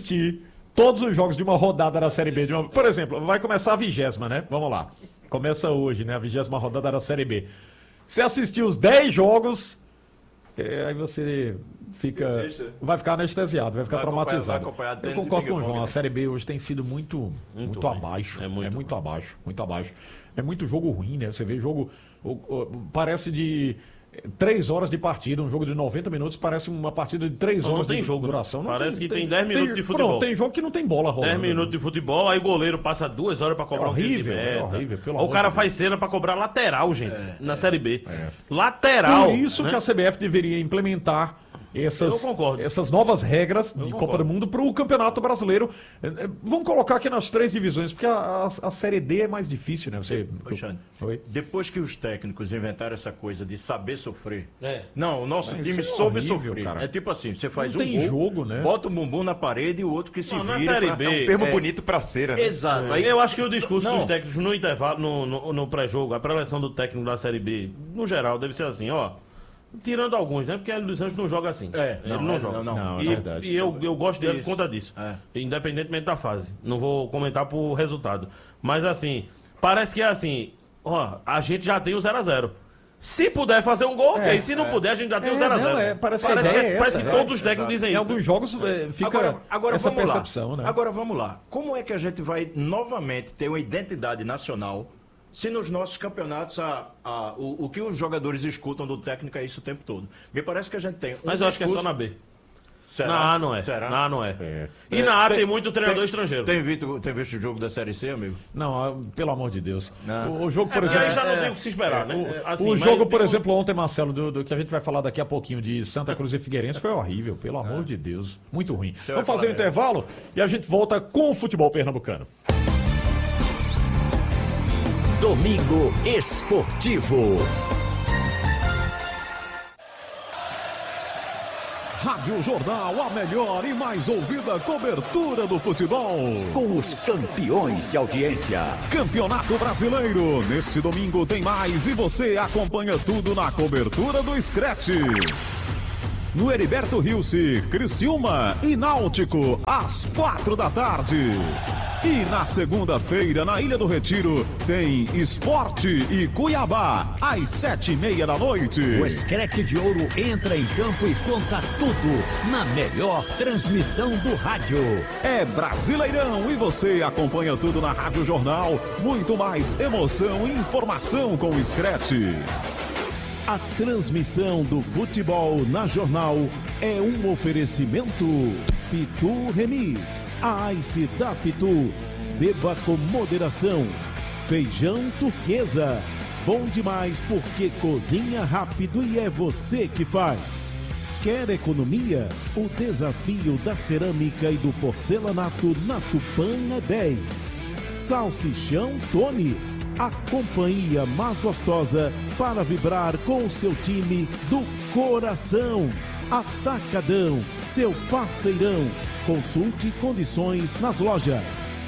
assistir todos os jogos de uma rodada da Série B. Por exemplo, vai começar a 20ª, né? Vamos lá. Começa hoje, né? A 20ª rodada da Série B. Você assistir os 10 jogos, aí você vai ficar anestesiado, vai ficar traumatizado. Eu concordo com o João, a Série B hoje tem sido muito abaixo. É muito abaixo. É muito jogo ruim, né? Você vê jogo, parece de 3 horas de partida, um jogo de 90 minutos parece uma partida de 3 horas de duração. Parece que tem 10 minutos de futebol. Tem jogo que não tem bola rolando. 10 minutos de futebol, aí o goleiro passa 2 horas pra cobrar um tiro de meta. É horrível, pelo Ou o cara faz cena pra cobrar lateral, gente, na Série B. Lateral. Por isso que a CBF deveria implementar essas novas regras de Copa do Mundo para o Campeonato Brasileiro. Vamos colocar aqui nas 3 divisões, porque a Série D é mais difícil, né? Depois que os técnicos inventaram essa coisa de saber sofrer. Não, o nosso time soube sofrer. Cara. É tipo assim, você faz um gol, jogo, né? bota o bumbum na parede e o outro que se vira. Na Série B, é um termo bonito pra cera, né? Exato. Aí eu acho que o discurso dos técnicos no intervalo, no pré-jogo, a pré-eleção do técnico da Série B, no geral, deve ser assim, ó. Tirando alguns, né? Porque o Luiz Santos não joga assim. Ele não joga. Não, é verdade. E eu gosto dele por conta disso. Independentemente da fase. Não vou comentar por resultado. Mas assim, parece que é assim, ó, a gente já tem o 0x0. Se puder fazer um gol, ok. Se não puder, a gente já tem o 0x0. Parece que todos os técnicos dizem isso. Em alguns jogos fica agora essa percepção, né? Agora vamos lá. Como é que a gente vai novamente ter uma identidade nacional se nos nossos campeonatos o que os jogadores escutam do técnico é isso o tempo todo? Me parece que a gente tem Mas eu acho que é só na B. Será? Na A não é. Será? Na A não é. E na A tem muito treinador estrangeiro. Tem visto o jogo da Série C, amigo? Não, pelo amor de Deus. O jogo, por exemplo... Aí já não tem o que se esperar, né? O jogo, por exemplo, ontem, Marcelo, do que a gente vai falar daqui a pouquinho, de Santa Cruz e Figueirense, foi horrível, pelo amor de Deus. Muito ruim. Vamos fazer um intervalo e a gente volta com o futebol pernambucano. Domingo Esportivo. Rádio Jornal, a melhor e mais ouvida cobertura do futebol. Com os campeões de audiência. Campeonato Brasileiro. Neste domingo tem mais e você acompanha tudo na cobertura do Scratch. No Heriberto Rilse, Criciúma e Náutico, às 4 da tarde. E na segunda-feira, na Ilha do Retiro, tem Sport e Cuiabá, às 7:30 da noite. O Scratch de Ouro entra em campo e conta tudo na melhor transmissão do rádio. É Brasileirão e você acompanha tudo na Rádio Jornal. Muito mais emoção e informação com o Scratch. A transmissão do futebol na Jornal é um oferecimento Pitu Remix, a Ice da Pitu. Beba com moderação. Feijão Turquesa, bom demais porque cozinha rápido e é você que faz. Quer economia? O desafio da cerâmica e do porcelanato na Tupã é 10. Salsichão Tony, a companhia mais gostosa para vibrar com o seu time do coração. Atacadão, seu parceirão. Consulte condições nas lojas.